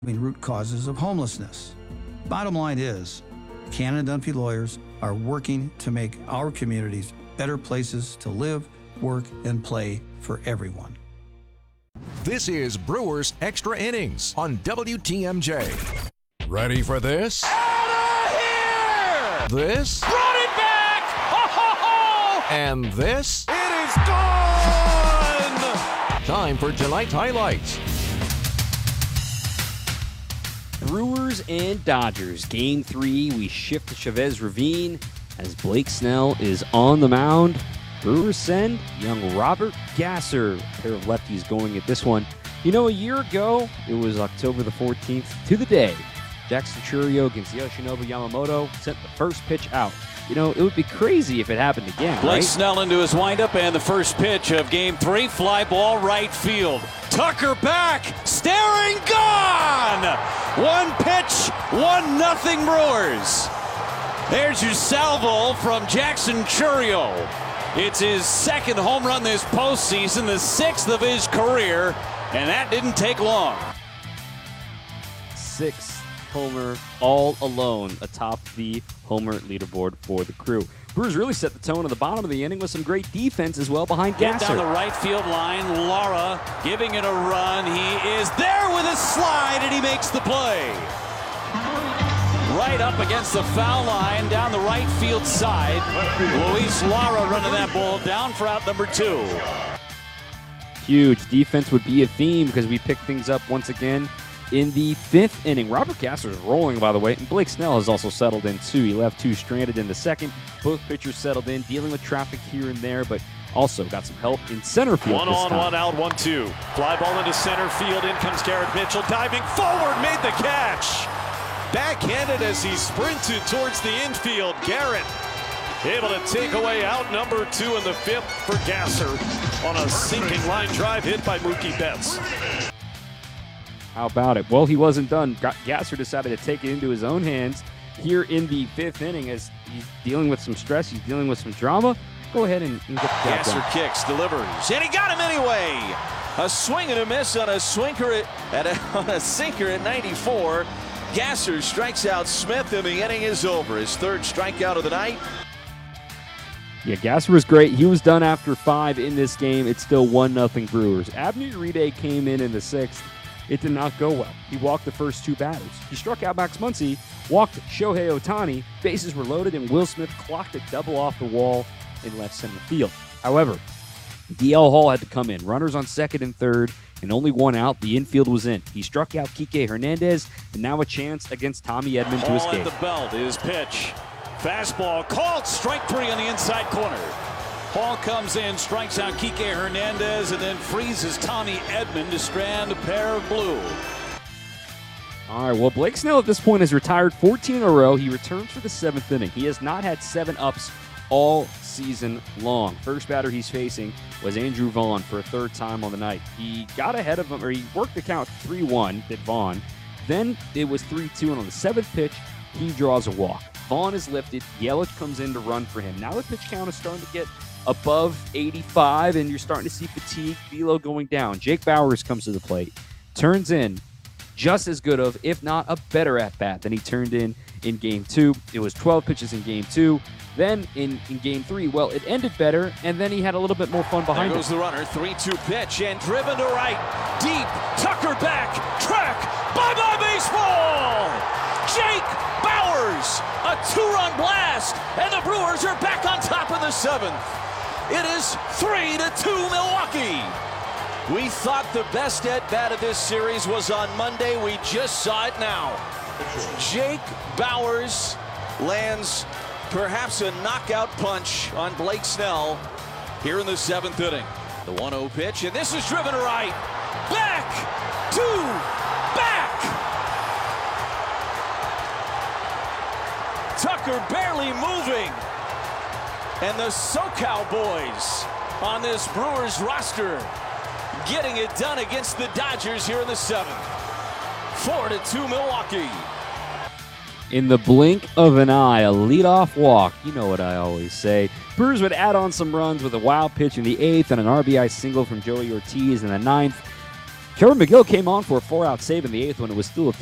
root causes of homelessness. Bottom line is, Cannon Dunphy lawyers are working to make our communities better places to live, work, and play for everyone. This is Brewers Extra Innings on WTMJ. Ready for this? Out of here! This? Brought it back! Ho, ho, ho! And this? It is gone! Time for tonight's highlights. Brewers and Dodgers, Game 3. We shift to Chavez Ravine as Blake Snell is on the mound. Brewers send young Robert Gasser, a pair of lefties going at this one. You know, a year ago, it was October the 14th to the day, Jackson Chourio against Yoshinobu Yamamoto sent the first pitch out. You know, it would be crazy if it happened again, Blake right? Snell into his windup, and the first pitch of Game 3, fly ball right field. Tucker back, staring, gone! One pitch, 1-0 Brewers. There's your salvo from Jackson Chourio. It's his second home run this postseason, the 6th of his career, and that didn't take long. 6th homer all alone atop the homer leaderboard for the Crew. Brewers really set the tone at the bottom of the inning with some great defense as well behind Hit Gasser. down the right field line, Lara giving it a run. He is there with a slide, and he makes the play. Right up against the foul line, down the right field side. Luis Lara running that ball down for out number 2. Huge defense would be a theme because we pick things up once again in the 5th inning. Robert Gasser is rolling, by the way, and Blake Snell has also settled in too. He left 2 stranded in the 2nd. Both pitchers settled in, dealing with traffic here and there, but also got some help in center field. One on, one out, 1-2. Fly ball into center field. In comes Garrett Mitchell, diving forward, made the catch. Backhanded as he sprinted towards the infield. Garrett able to take away out number 2 in the 5th for Gasser on a sinking line drive hit by Mookie Betts. How about it? Well, he wasn't done. Gasser decided to take it into his own hands here in the 5th inning as he's dealing with some stress. He's dealing with some drama. Go ahead and get the job Gasser done. kicks, delivers, and he got him anyway. A swing and a miss on a sinker at 94. Gasser strikes out Smith, and the inning is over. His 3rd strikeout of the night. Yeah, Gasser was great. He was done after 5 in this game. It's still 1-0 Brewers. Abner Uribe came in the 6th. It did not go well. He walked the first 2 batters. He struck out Max Muncy, walked Shohei Ohtani. Bases were loaded, and Will Smith clocked a double off the wall in left center field. However, DL Hall had to come in. Runners on 2nd and 3rd, and only 1 out. The infield was in. He struck out Kike Hernandez, and now a chance against Tommy Edman to escape. Hall at the belt, his pitch. Fastball called, strike 3 on the inside corner. Hall comes in, strikes out Kike Hernandez, and then freezes Tommy Edman to strand a pair of blue. All right, well, Blake Snell at this point has retired 14 in a row. He returns for the 7th inning. He has not had 7 ups all season long. First batter he's facing was Andrew Vaughn for a 3rd time on the night. He got ahead of him, or he worked the count 3-1 at Vaughn. Then it was 3-2, and on the 7th pitch, he draws a walk. Vaughn is lifted. Yelich comes in to run for him. Now the pitch count is starting to get above 85, and you're starting to see fatigue, velo going down. Jake Bauers comes to the plate, turns in just as good of, if not a better at-bat than he turned in Game 2. It was 12 pitches in Game 2. Then in Game 3, well, it ended better, and then he had a little bit more fun behind There goes it. the runner, 3-2 pitch, and driven to right, deep, Tucker back, track, bye-bye baseball! Jake Bauers, a 2-run blast, and the Brewers are back on top in the 7th. It is 3-2 Milwaukee. We thought the best at-bat of this series was on Monday. We just saw it now. Jake Bauers lands perhaps a knockout punch on Blake Snell here in the 7th inning. The 1-0 pitch, and this is driven to right. Back to back. Tucker barely moving. And the SoCal boys on this Brewers roster getting it done against the Dodgers here in the 7th. 4-2 Milwaukee. In the blink of an eye, a leadoff walk. You know what I always say. Brewers would add on some runs with a wild pitch in the 8th and an RBI single from Joey Ortiz in the 9th. Trevor McGill came on for a 4-out save in the 8th when it was still a